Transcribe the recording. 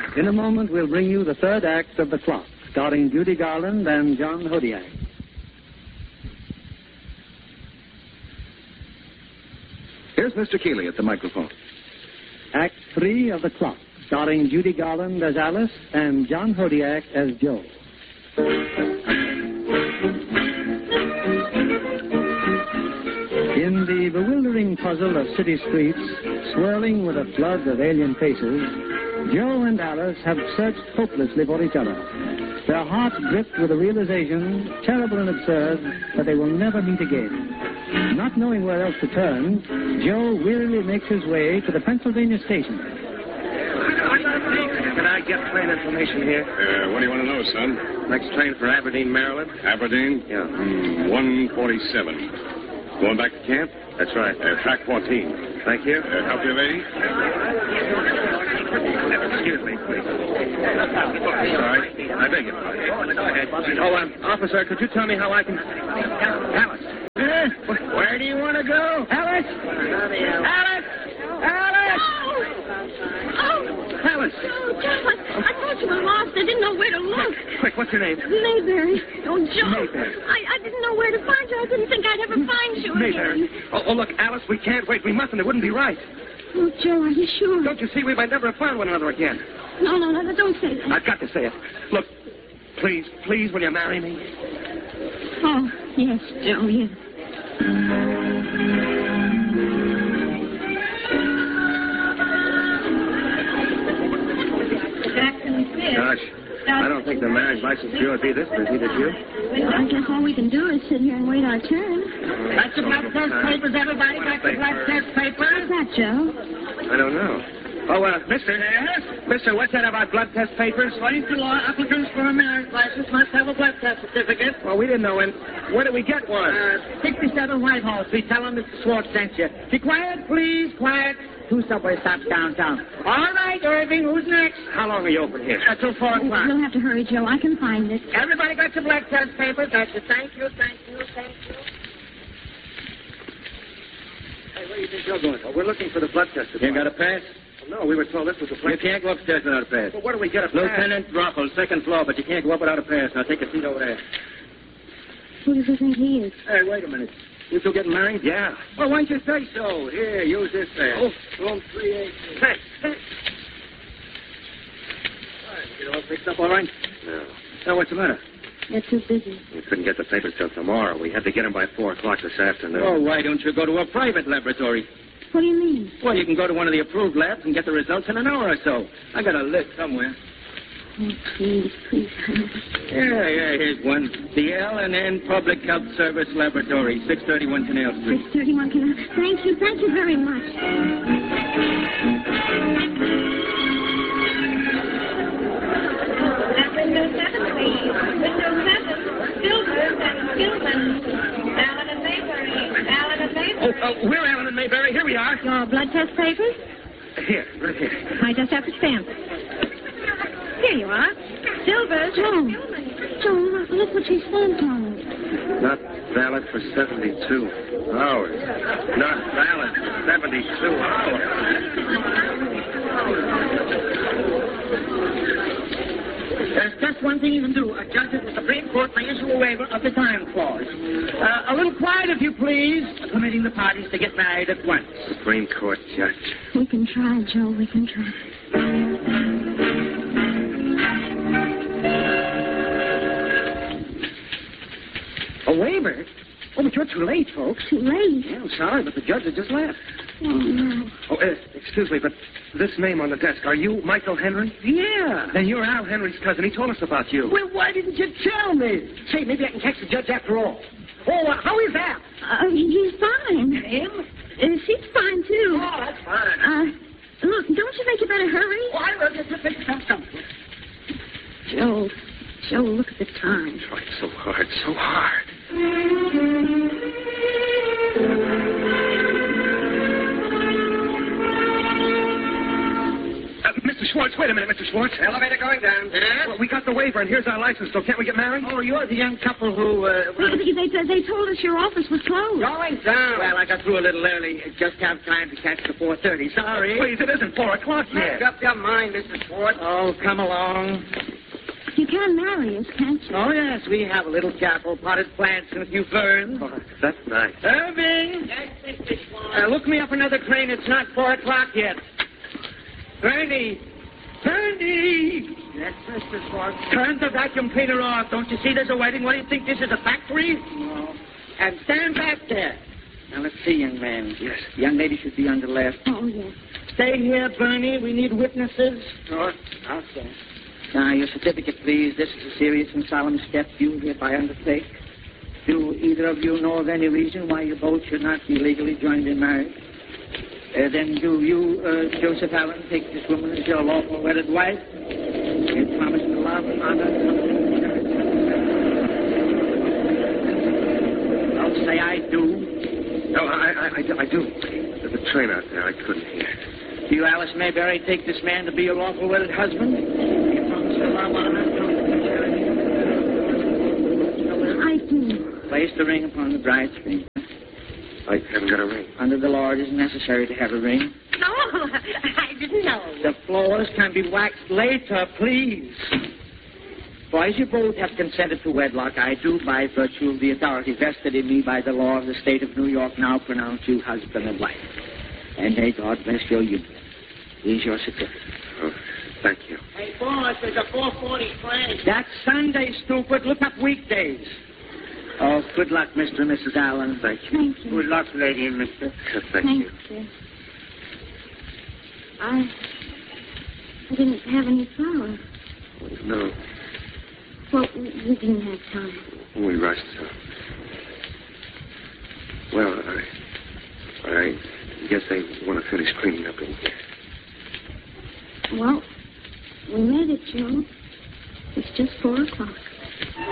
In a moment, we'll bring you the third act of The Clock, starring Judy Garland and John Hodiak. Here's Mr. Keeley at the microphone. Act 3 of The Clock, starring Judy Garland as Alice and John Hodiak as Joe. In the bewildering puzzle of city streets, swirling with a flood of alien faces, Joe and Alice have searched hopelessly for each other. Their hearts gripped with the realization, terrible and absurd, that they will never meet again. Not knowing where else to turn, Joe wearily makes his way to the Pennsylvania station. Can I get train information here? What do you want to know, son? Next train for Aberdeen, Maryland? Aberdeen? Yeah. 147. Going back to camp? That's right. Track 14. Thank you. Help you, lady? Excuse me, please. Sorry. I beg your pardon. Go ahead. Oh, officer, could you tell me how I can... Alice. Where do you want to go? Alice! Alice! Alice! Alice! Oh, John, I thought you were lost. I didn't know where to look. Quick, what's your name? Mayberry. Oh, Joe. Mayberry. I didn't know where to find you. I didn't think I'd ever find you Mayberry. again. Oh, look, Alice, we can't wait. We mustn't. It wouldn't be right. Oh, Joe, are you sure? Don't you see? We might never have found one another again. No, don't say that. I've got to say it. Look, please, will you marry me? Oh, yes, Joe, yes. Gosh, I don't think the marriage license bureau would be this busy, did you? I guess all we can do is sit here and wait our turn. Got your blood test papers, everybody? Got your blood test papers? What's that, Joe? I don't know. Oh, mister. Yes? Mister, what's that about blood test papers? According to law, applicants for a marriage license must have a blood test certificate. Well, we didn't know when. Where did we get one? 67 Whitehall Street. Tell them Mr. Swartz sent you. Be quiet, please. Quiet. 2 subway stops downtown. All right, Irving. Who's next? How long are you open here? Till 4 o'clock. You'll have to hurry, Joe. I can find it. Everybody got your blood test papers? Got you. Thank you. Hey, where do you think you're going? Oh, we're looking for the blood test. You got a pass? No, we were told this was the place. You can't go upstairs without a pass. Well, where do we get a pass? Lieutenant Ruffles, 2nd floor, but you can't go up without a pass. Now take a seat over there. Who does he think he is? Hey, wait a minute. You two getting married? Yeah. Well, why don't you say so? Here, use this pass. Oh. Room 318. Hey. Get all fixed up all right? No. Now, what's the matter? They're too busy. We couldn't get the papers till tomorrow. We had to get them by 4 o'clock this afternoon. Oh, why don't you go to a private laboratory? What do you mean? Well, you can go to one of the approved labs and get the results in an hour or so. I got a list somewhere. Oh, please. Yeah, here's one. The L&N Public Health Service Laboratory, 631 Canal Street. 631 Canal. Thank you very much. At window 7, please. Window 7. Silvers and Gilman. Allen and Mayberry. We're Allen and Mayberry. Here we are. Your blood test papers? Here, right here. I just have to stamp it. Here you are. Silvers. Joe, look what she stamped on it. Not valid for 72 hours. Not valid for 72 hours. There's just one thing you can do. A judge of the Supreme Court may issue a waiver of the time clause. A little quiet, if you please, permitting the parties to get married at once. Supreme Court judge. We can try, Joe. We can try. A waiver? Oh, but you're too late, folks. Too late? Yeah, I'm sorry, but the judge had just left. Oh, no. Oh, excuse me, but this name on the desk, are you Michael Henry? Yeah. Then you're Al Henry's cousin. He told us about you. Well, why didn't you tell me? Say, maybe I can catch the judge after all. Oh, how is that? He's fine. Him? She's fine, too. Oh, that's fine. Look, don't you think you better hurry? Oh, I will just fix something. Joe, look at the time. Tried so hard, so hard. Mr. Schwartz, wait a minute, Mr. Schwartz. Elevator going down. Well, we got the waiver, and here's our license, so can't we get married? Oh, you're the young couple who, They told us your office was closed. Going down. Well, I got through a little early. Just have time to catch the 4:30. Sorry. Please, it isn't 4 o'clock yet. Make up your mind, Mr. Schwartz. Oh, come along. You can marry us, can't you? Oh, yes, we have a little chapel, potted plants, and a few ferns. Oh, that's nice. Irving! Yes, Mr. Schwartz. Look me up another train. It's not 4 o'clock yet. Bernie! Bernie! Yes, Mr. Schwartz. Turn the vacuum cleaner off. Don't you see there's a wedding? What do you think, this is a factory? No. And stand back there. Now, let's see, young man. Yes. The young lady should be on the left. Oh, yes. Stay here, Bernie. We need witnesses. Oh, okay. Now, your certificate, please. This is a serious and solemn step you hereby undertake. Do either of you know of any reason why you both should not be legally joined in marriage? Then do you, Joseph Allen, take this woman as your lawful wedded wife? You promise to love, honor, I'll say I do. No, I do. There's a train out there. I couldn't hear. Do you, Alice Mayberry, take this man to be your lawful wedded husband? You promise to love, honor, I do. Place the ring upon the bride's finger. I haven't got a ring. Under the law, it isn't necessary to have a ring. No, I didn't know. The floors can be waxed later, please. Boys, you both have consented to wedlock. I do, by virtue of the authority vested in me by the law of the state of New York, now pronounce you husband and wife. And may God bless your union. Here's your certificate. Oh, thank you. Hey, boss, there's a 4:40 train. That's Sunday, stupid. Look up weekdays. Oh, good luck, Mr. and Mrs. Allen. Thank you. Thank you. Good luck, lady and mister. Thank you. you. I didn't have any flowers. No, Well, we didn't have time. we rushed so. Well, I guess they want to finish cleaning up in here. Well, we made it, Joe. It's just 4 o'clock.